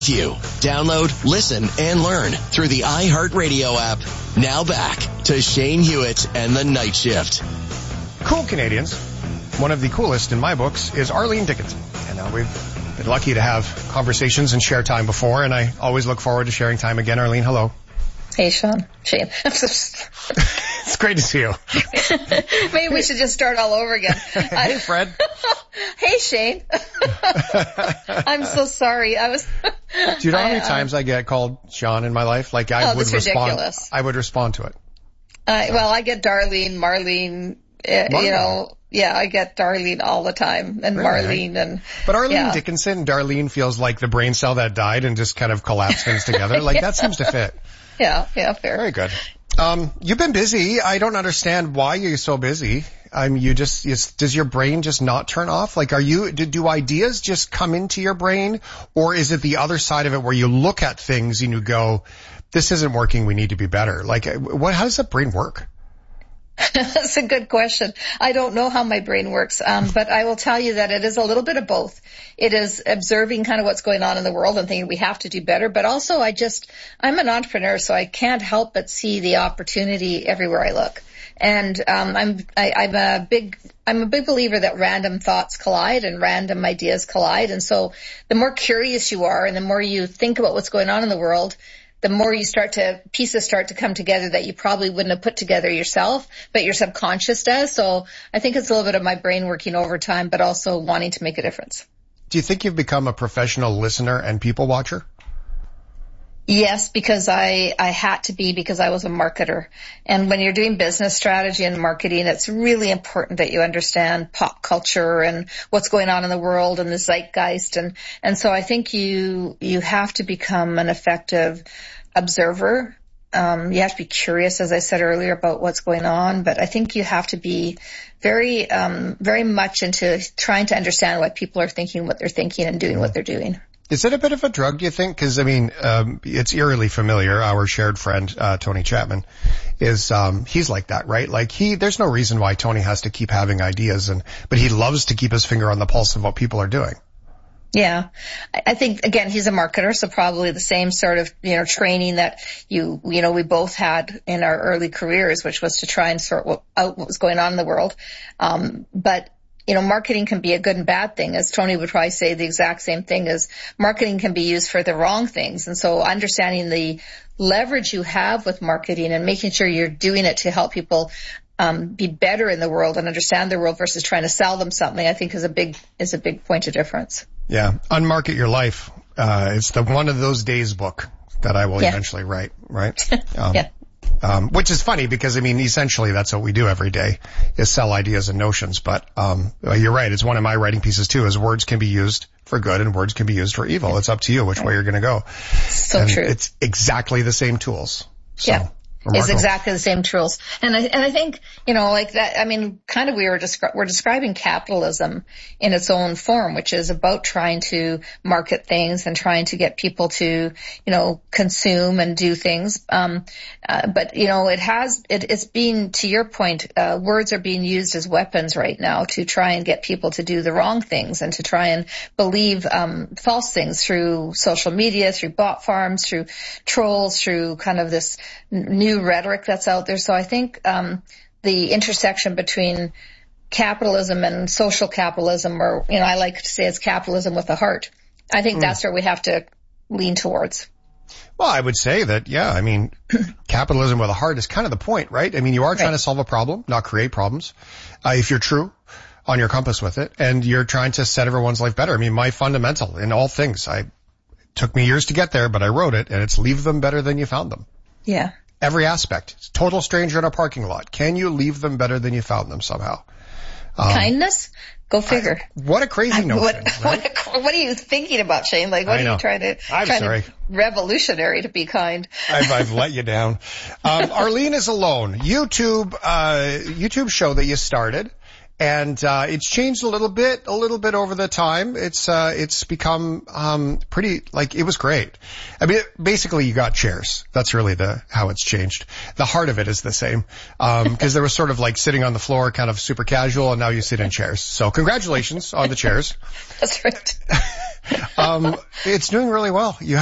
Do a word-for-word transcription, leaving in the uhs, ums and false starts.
You download, listen, and learn through the iHeartRadio app. Now back to Shane Hewitt and the Night Shift. Cool Canadians. One of the coolest in my books is Arlene Dickinson. And uh, we've been lucky to have conversations and share time before, and I always look forward to sharing time again. Arlene, hello. Hey, Sean. Shane. It's great to see you. Maybe we should just start all over again. Hey, Fred. Hey, Shane. I'm so sorry. I was. Do you know how many I, times I get called Sean in my life? Like I oh, would respond. Ridiculous. I would respond to it. Uh, well, I get Darlene, Marlene. Uh, you know, yeah, I get Darlene all the time, and really? Marlene, and. But Arlene yeah. Dickinson, Darlene feels like the brain cell that died and just kind of collapsed things together. Like yeah. That seems to fit. Yeah, yeah, fair. Very good. Um, you've been busy. I don't understand why you're so busy. I mean, you just, is, does your brain just not turn off? Like, are you, do, do ideas just come into your brain? Or is it the other side of it where you look at things and you go, this isn't working, we need to be better? Like, what, how does that brain work? That's a good question. I don't know how my brain works, um, but I will tell you that it is a little bit of both. It is observing kind of what's going on in the world and thinking we have to do better, but also I just, I'm an entrepreneur, so I can't help but see the opportunity everywhere I look. And um, I'm I, I'm a big I'm a big believer that random thoughts collide and random ideas collide. And so the more curious you are and the more you think about what's going on in the world, the more you start to, pieces start to come together that you probably wouldn't have put together yourself, but your subconscious does. So I think it's a little bit of my brain working overtime, but also wanting to make a difference. Do you think you've become a professional listener and people watcher? Yes, because I, I had to be because I was a marketer. And when you're doing business strategy and marketing, it's really important that you understand pop culture and what's going on in the world and the zeitgeist. And, and so I think you, you have to become an effective observer. Um, you have to be curious, as I said earlier, about what's going on. But I think you have to be very, um, very much into trying to understand why people are thinking what they're thinking and doing what they're doing. Is it a bit of a drug, do you think? Because, I mean, um, it's eerily familiar. Our shared friend, uh, Tony Chapman, is, um, he's like that, right? Like he, there's no reason why Tony has to keep having ideas, and, but he loves to keep his finger on the pulse of what people are doing. Yeah. I think, again, he's a marketer, so probably the same sort of, you know, training that you, you know, we both had in our early careers, which was to try and sort out what was going on in the world. Um, but, you know, marketing can be a good and bad thing. As Tony would probably say, the exact same thing is marketing can be used for the wrong things. And so understanding the leverage you have with marketing and making sure you're doing it to help people um, be better in the world and understand the world versus trying to sell them something, I think is a big, is a big point of difference. Yeah. Unmarket Your Life. Uh, it's the one of those days book that I will yeah. eventually write, right? Um, yeah. Um, which is funny because, I mean, essentially that's what we do every day is sell ideas and notions. But, um, you're right. It's one of my writing pieces too, is words can be used for good and words can be used for evil. It's up to you which way you're going to go. So and true. It's exactly the same tools. So. Yeah. It's exactly the same tools. And I, and I think, you know, like that, I mean, kind of we were descri- we're describing capitalism in its own form, which is about trying to market things and trying to get people to, you know, consume and do things. Um, uh, but, you know, it has, it, it's being, to your point, uh, words are being used as weapons right now to try and get people to do the wrong things and to try and believe, um, false things through social media, through bot farms, through trolls, through kind of this new rhetoric that's out there. So I think um the intersection between capitalism and social capitalism, or, you know, I like to say it's capitalism with a heart. I think mm. that's where we have to lean towards. Well, I would say that, yeah, I mean, capitalism with a heart is kind of the point, right? I mean, you are trying right. to solve a problem, not create problems, uh, if you're true on your compass with it, and you're trying to set everyone's life better. I mean, my fundamental in all things, I it took me years to get there, but I wrote it, and it's leave them better than you found them. Yeah. Every aspect. Total stranger in a parking lot. Can you leave them better than you found them somehow? Um, Kindness? Go figure. I, what a crazy notion. What, right? what, what are you thinking about, Shane? Like, what are you trying to, I'm trying sorry. to revolutionary to be kind? I've, I've let you down. Um, Arlene is Alone. YouTube, uh, YouTube show that you started. And, uh, it's changed a little bit, a little bit over the time. It's, uh, it's become, um, pretty, like, it was great. I mean, basically you got chairs. That's really the, how it's changed. The heart of it is the same. Um, cause there was sort of like sitting on the floor, kind of super casual, and now you sit in chairs. So congratulations on the chairs. That's right. um, it's doing really well. You